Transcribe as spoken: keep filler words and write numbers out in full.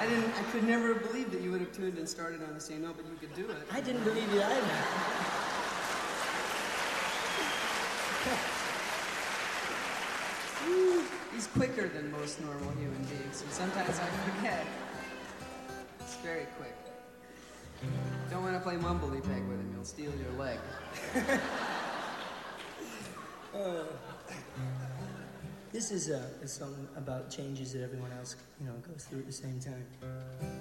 didn't. I could never have believed that you would have tuned and started on the same note, but you could do it. I didn't believe it either. He's quicker than most normal human beings, and sometimes I forget. It's very quick. Don't want to play Mumbly Peg with him, he'll steal your leg. uh, this is a, a song about changes that everyone else, you know, goes through at the same time.